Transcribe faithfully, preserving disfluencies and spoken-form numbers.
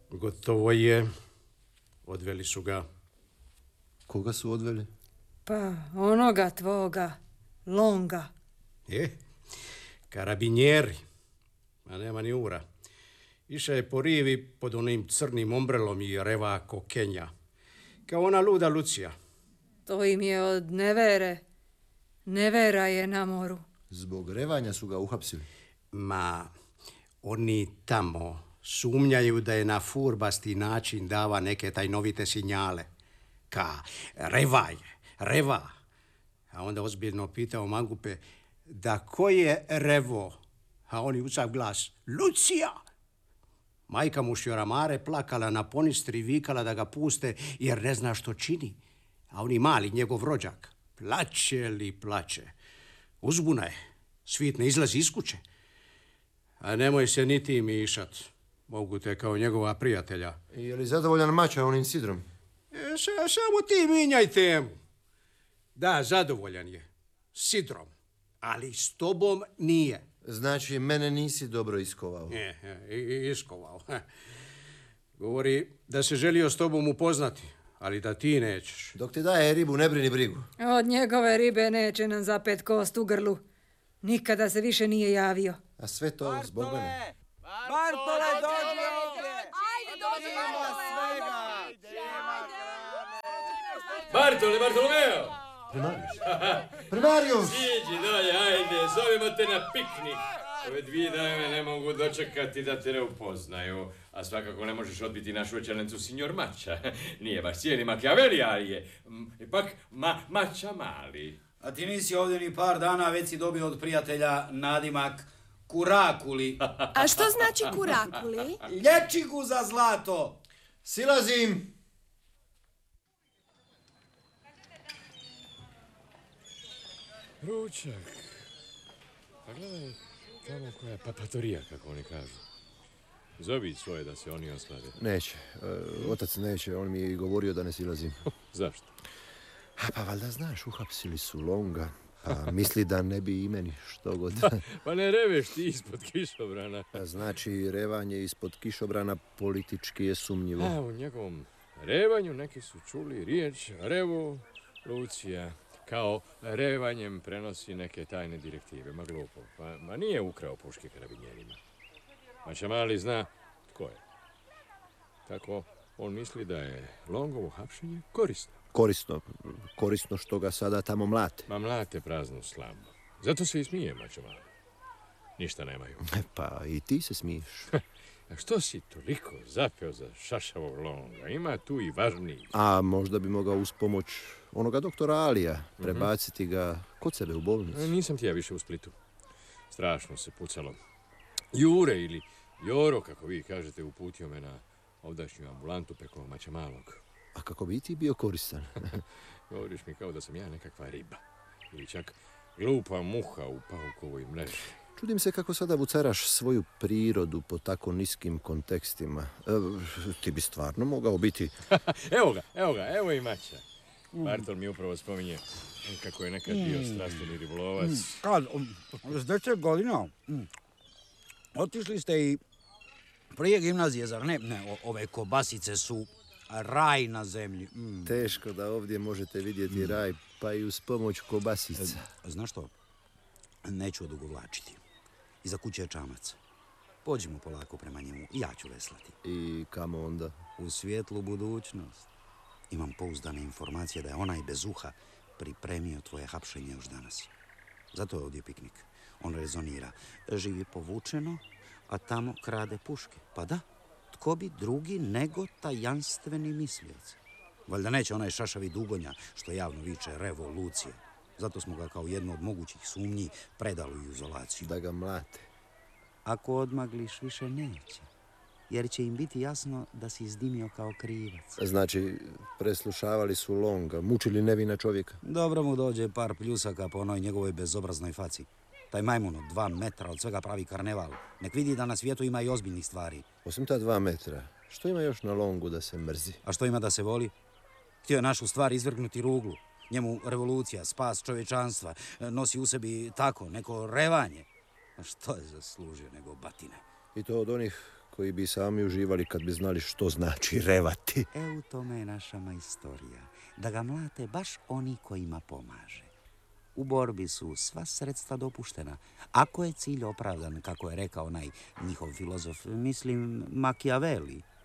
Gotovo je. Odveli su ga. Koga su odveli? Pa, onoga tvoga, Longa. Je, karabinjeri. A nema ni ura. Iša je po rivi pod onim crnim ombrelom i reva ko Kenja. Kao ona luda Lucija. To im je od nevere. Nevera je na moru. Zbog revanja su ga uhapsili. Ma, oni tamo sumnjaju da je na furbasti način dava neke tajnovite signale. Ka, reva je, reva. A onda ozbiljno pitao mangupe da ko je revo. A oni ucav glas, Lucija! Majka mu šjoramare plakala na ponistri i vikala da ga puste jer ne zna što čini. A oni mali, njegov rođak, plače li plače. Uzbuna je, svit ne izlazi iz kuće. A nemoj se niti mišat. Mogu te kao njegova prijatelja. Je li zadovoljan Mača onim sidrom? E, sa, samo ti minjaj temu. Da, zadovoljan je. Sidrom. Ali s tobom nije. Znači, mene nisi dobro iskovao. Je, je, iskovao. Govori da se želio s tobom upoznati, ali da ti nećeš. Dok ti daje ribu, ne brini brigu. Od njegove ribe neće nam zapet kost u grlu. Nikada se više nije javio. A sve to Bartole! Zbog mene. Bartole, dođi ovdje! Ajde, dođi, Bartole! Bartole, Bartolomeo! Primarius! Primarius! Siđi dolje, ajde, zovemo te na piknik. Ove dvije dame ne mogu dočekati da te ne upoznaju. A svakako ne možeš odbiti našu večernicu, signor Mača. Nije baš cijeli Machiavelli, ali je ipak ma, Mača mali. A ti nisi ovdje ni par dana, već si dobio od prijatelja nadimak Kurakuli. A što znači Kurakuli? Lječiku za zlato! Silazim! Ručak. Pa gledaj, tamo koja je papatorija, kako oni kažu. Zovi svoje da se oni oslade. Neće. E, otac neće. On mi je govorio da ne silazim. Zašto? A pa valjda znaš, uhapsili su Longa. Pa misli da ne bi i meni što god. Pa ne reveš ti ispod kišobrana. A znači, revanje ispod kišobrana politički je sumnjivo. A u njegovom revanju neki su čuli riječ revo Lucija. Kao revanjem prenosi neke tajne direktive. Ma glupo. Ma, ma nije ukrao puške karabinjerima. Mača mali zna tko je. Tako on misli da je Longovo hapšenje korisno. Korisno. Korisno što ga sada tamo mlate. Ma mlate praznu slamu. Zato se i smije Mača mali. Ništa nemaju. Pa i ti se smiješ. A što si toliko zapeo za šašavog Longa? Ima tu i važniji. A možda bi mogao uz pomoć onoga doktora Alija prebaciti ga kod sebe u bolnicu. Nisam ti ja više u Splitu. Strašno se pucalo. Jure ili Joro, kako vi kažete, uputio me na ovdašnju ambulantu preko Mača malog. A kako bi ti bio koristan? Govoriš mi kao da sam ja nekakva riba. Ili čak glupa muha u paukovoj mreži. Čudim se kako sada vucaraš svoju prirodu po tako niskim kontekstima. E, ti bi stvarno mogao biti... Evo ga, evo ga, evo i Mača. Bartol mi upravo spominje kako je nekad bio strastveni ribolovac. Kad, s deset godina, otišli ste i prije gimnazije, zar ne? Ne, ove kobasice su raj na zemlji. Mm. Teško da ovdje možete vidjeti raj, pa i uz pomoć kobasica. E, znaš što? Neću odugovlačiti. Iza kuće je čamac. Pođimo polako prema njemu i ja ću veslati. I kamo onda? U svijetlu budućnost. Imam pouzdane informacije da je onaj bez uha pripremio tvoje hapšenje još danas. Zato je ovdje piknik. On rezonira. Živi povučeno, a tamo krade puške. Pa da, tko bi drugi nego tajanstveni mislioc? Valjda neće onaj šašavi dugonja što javno viče revolucija. Zato smo ga kao jedno od mogućih sumnji predali u izolaciju. Da ga mlate. Ako odmagliš, više neće. Jer će im biti jasno da si izdimio kao krivac. Znači, preslušavali su Longa, mučili nevina čovjeka. Dobro mu dođe par pljusaka po onoj njegovoj bezobraznoj faci. Taj majmun od dva metra od svega pravi karneval. Nek vidi da na svijetu ima i ozbiljnih stvari. Osim ta dva metra, što ima još na Longu da se mrzi? A što ima da se voli? Htio je našu stvar izvrgnuti ruglu. Njemu revolucija, spas čovječanstva, nosi u sebi tako, neko revanje. A što je zaslužio nego batine? I to od onih koji bi sami uživali kad bi znali što znači revati. E, u tome je naša majstorija. Da ga mlate baš oni kojima pomaže. U borbi su sva sredstva dopuštena. Ako je cilj opravdan, kako je rekao onaj njihov filozof, mislim Machiavelli,